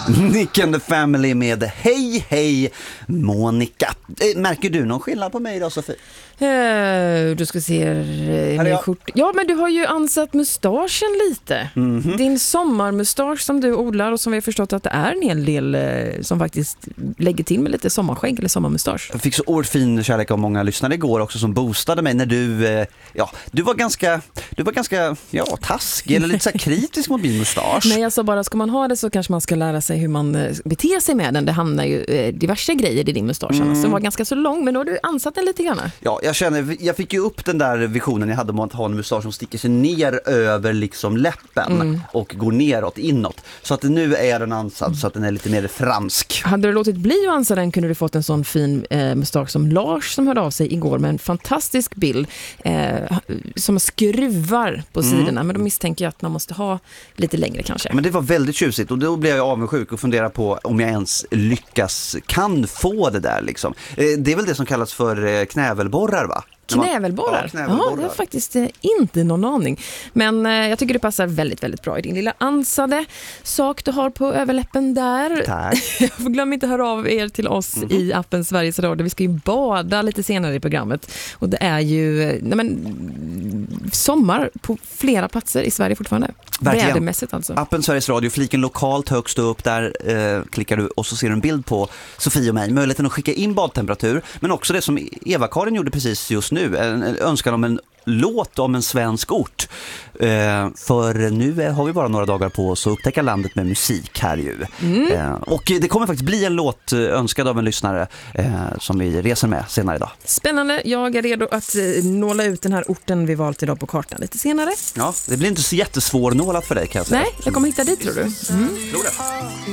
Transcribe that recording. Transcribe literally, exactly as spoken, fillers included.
Nick and the Family med Hej Hej Monica. Märker du någon skillnad på mig idag, Sofie? Uh, du ska se uh, min skjort. Ja, men du har ju ansatt mustaschen lite. Mm-hmm. Din sommarmustasch som du odlar och som vi har förstått att det är en hel del uh, som faktiskt lägger till med lite sommarskägg eller sommarmustasch. Jag fick så oerhört fin kärlek av många lyssnare igår också som boostade mig när du uh, ja, du var ganska du var ganska ja, taskig eller lite så kritisk mot min mustasch. Nej, jag sa bara, ska man ha det så kanske man ska lära sig hur man uh, beter sig med den. Det hamnar ju uh, diverse grejer i din mustasch. Mm. Alltså, den var ganska så lång, men då har du ansatt den lite grann. Ja, jag känner, jag fick ju upp den där visionen jag hade om att ha en mustasch som sticker sig ner över liksom läppen mm. och går neråt, inåt. Så att nu är den ansad mm. så att den är lite mer fransk. Hade du låtit bli att ansa den kunde du fått en sån fin eh, mustasch som Lars som hörde av sig igår med en fantastisk bild eh, som skruvar på mm. sidorna. Men då misstänker jag att man måste ha lite längre kanske. Men det var väldigt tjusigt och då blev jag avundsjuk och funderar på om jag ens lyckas, kan få det där liksom. Eh, det är väl det som kallas för eh, knävelborrar, va? Knävelborrar? Ja, knävelborrar. Ja, det är faktiskt eh, inte någon aning. Men eh, jag tycker det passar väldigt, väldigt bra i din lilla ansade sak du har på överläppen där. Tack. Glöm inte höra av er till oss mm-hmm. i appen Sveriges Radio. Vi ska ju bada lite senare i programmet. Och det är ju nej men, sommar på flera platser i Sverige fortfarande. Verkligen. Vädermässigt alltså. Appen Sveriges Radio, fliken lokalt högst upp, där eh, klickar du och så ser du en bild på Sofie och mig. Möjligheten att skicka in badtemperatur, men också det som Eva-Karin gjorde precis just nu, en, en önskan om en låt om en svensk ort. Eh, för nu har vi bara några dagar på oss att upptäcka landet med musik här ju. Mm. Eh, och det kommer faktiskt bli en låt önskad av en lyssnare eh, som vi reser med senare idag. Spännande. Jag är redo att eh, nåla ut den här orten vi valt idag på kartan lite senare. Ja, det blir inte så jättesvårnålat för dig kan jag säga. Nej, jag kommer hitta dit tror du. Mm. Tror det.